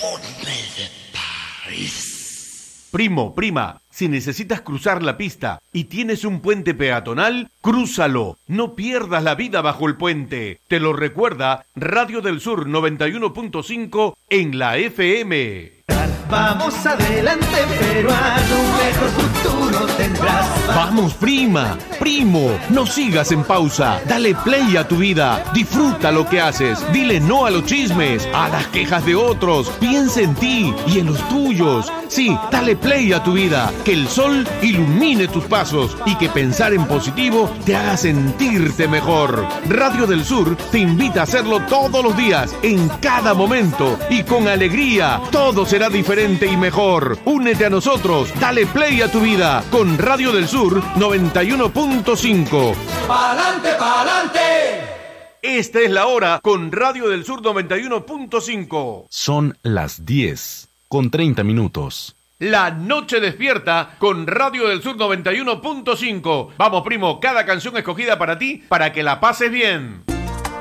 Primo, prima, si necesitas cruzar la pista y tienes un puente peatonal, crúzalo. No pierdas la vida bajo el puente. Te lo recuerda Radio del Sur 91.5 en la FM. Vamos adelante, peruano, un mejor futuro tendrás. Vamos, prima, primo, no sigas en pausa. Dale play a tu vida. Disfruta lo que haces. Dile no a los chismes, a las quejas de otros. Piensa en ti y en los tuyos. Sí, dale play a tu vida. Que el sol ilumine tus pasos y que pensar en positivo te haga sentirte mejor. Radio del Sur te invita a hacerlo todos los días, en cada momento y con alegría. Todo será diferente y mejor. Únete a nosotros. Dale play a tu vida con Radio del Sur 91.5. ¡Pa'lante, pa'lante! Esta es la hora con Radio del Sur 91.5. Son las 10:30. La noche despierta con Radio del Sur 91.5. Vamos, primo, cada canción escogida para ti, para que la pases bien.